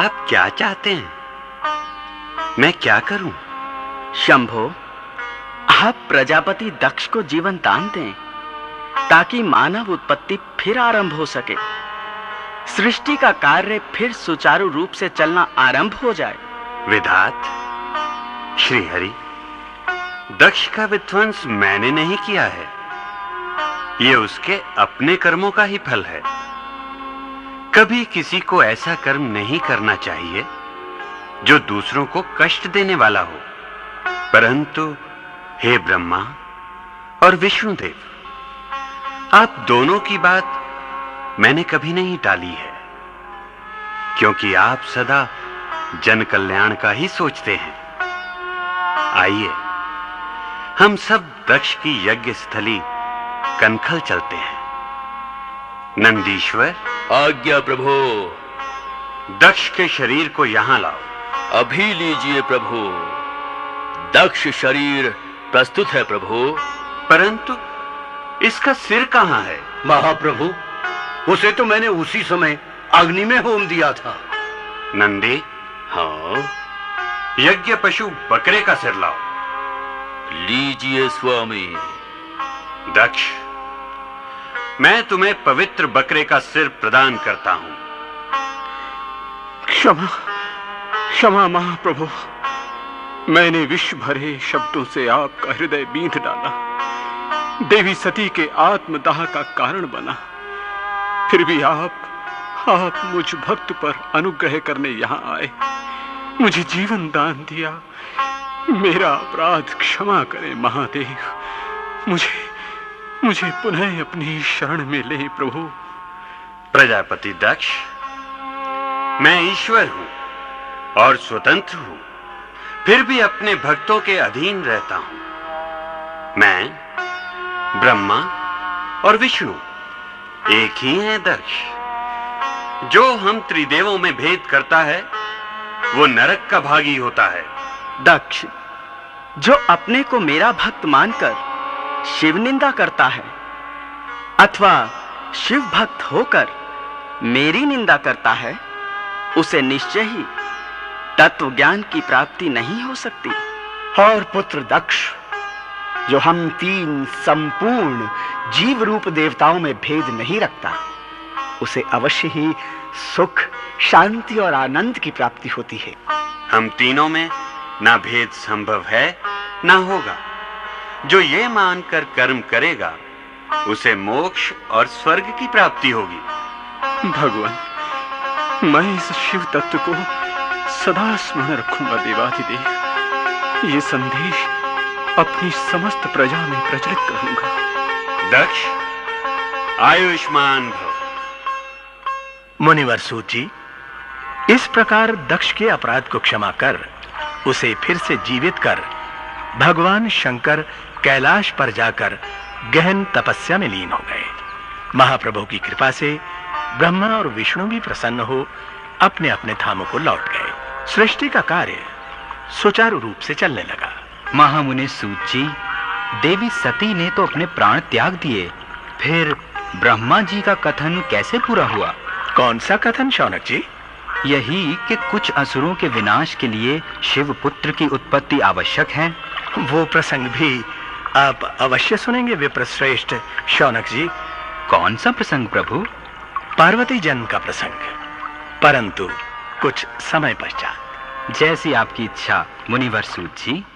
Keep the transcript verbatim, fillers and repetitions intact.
आप क्या चाहते हैं? मैं क्या करूं? शंभो, आप प्रजापति दक्ष को जीवन दान दें ताकि मानव उत्पत्ति फिर आरंभ हो सके, सृष्टि का कार्य फिर सुचारू रूप से चलना आरंभ हो जाए। विधात, श्री हरि, दक्ष का विध्वंस मैंने नहीं किया है, ये उसके अपने कर्मों का ही फल है। कभी किसी को ऐसा कर्म नहीं करना चाहिए जो दूसरों को कष्ट देने वाला हो। परंतु हे ब्रह्मा और विष्णुदेव, आप दोनों की बात मैंने कभी नहीं टाली है, क्योंकि आप सदा जन कल्याण का ही सोचते हैं। आइए हम सब दक्ष की यज्ञ स्थली कनखल चलते हैं। नंदीश्वर, आज्ञा प्रभु। दक्ष के शरीर को यहां लाओ। अभी लीजिए प्रभु। दक्ष शरीर प्रस्तुत है प्रभु। परंतु इसका सिर कहां है? महाप्रभु, उसे तो मैंने उसी समय अग्नि में होम दिया था। नंदी, हाँ, यज्ञ पशु बकरे का सिर लाओ। लीजिए स्वामी। दक्ष, मैं तुम्हें पवित्र बकरे का सिर प्रदान करता हूं। क्षमा क्षमा महाप्रभु, मैंने विष भरे शब्दों से आपका हृदय बींध डाला, देवी सती के आत्मदाह का कारण बना। फिर भी आप आप मुझ भक्त पर अनुग्रह करने यहां आए, मुझे जीवन दान दिया। मेरा अपराध क्षमा करें महादेव, मुझे मुझे पुनः अपनी शरण में ले प्रभु। प्रजापति दक्ष, मैं ईश्वर हूं और स्वतंत्र हूं, फिर भी अपने भक्तों के अधीन रहता हूं। मैं, ब्रह्मा और विष्णु एक ही हैं दक्ष। जो हम त्रिदेवों में भेद करता है वो नरक का भागी होता है। दक्ष, जो अपने को मेरा भक्त मानकर शिव निंदा करता है अथवा शिव भक्त होकर मेरी निंदा करता है, उसे निश्चय ही तत्व ज्ञान की प्राप्ति नहीं हो सकती। और पुत्र दक्ष, जो हम तीन संपूर्ण जीव रूप देवताओं में भेद नहीं रखता, उसे अवश्य ही सुख, शांति और आनंद की प्राप्ति होती है। हम तीनों में ना भेद संभव है ना होगा। जो ये मानकर कर्म करेगा उसे मोक्ष और स्वर्ग की प्राप्ति होगी। भगवान, मैं इस शिव तत्व को सदा स्मरण रखूंगा देवाधिदेव। ये संदेश अपनी समस्त प्रजा में प्रचलित करूंगा। दक्ष, आयुष्मान भव। मुनिवर सूत जी, इस प्रकार दक्ष के अपराध को क्षमा कर उसे फिर से जीवित कर भगवान शंकर कैलाश पर जाकर गहन तपस्या में लीन हो गए। महाप्रभु की कृपा से ब्रह्मा और विष्णु भी प्रसन्न हो अपने अपने धामों को लौट गए। सृष्टि का कार्य सुचारू रूप से चलने लगा। महामुनि सूत जी, देवी सती ने तो अपने प्राण त्याग दिए, फिर ब्रह्मा जी का कथन कैसे पूरा हुआ? कौन सा कथन शौनक जी? यही कि कुछ असुरों के विनाश के लिए शिव पुत्र की उत्पत्ति आवश्यक है। वो प्रसंग भी आप अवश्य सुनेंगे विप्रश्रेष्ठ शौनक जी। कौन सा प्रसंग प्रभु? पार्वती जन्म का प्रसंग, परंतु कुछ समय पश्चात। जैसी आपकी इच्छा मुनिवर सूत जी।